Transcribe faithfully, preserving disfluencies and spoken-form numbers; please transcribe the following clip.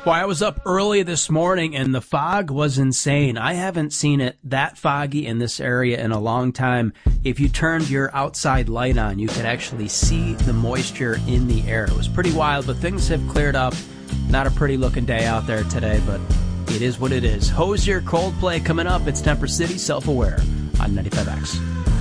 Well, I was up early this morning and the fog was insane. I haven't seen it that foggy in this area in a long time. If you turned your outside light on, you could actually see the moisture in the air. It was pretty wild, but things have cleared up. Not a pretty looking day out there today, but it is what it is. Hozier, Coldplay coming up. It's Temper City, Self-Aware on ninety-five X.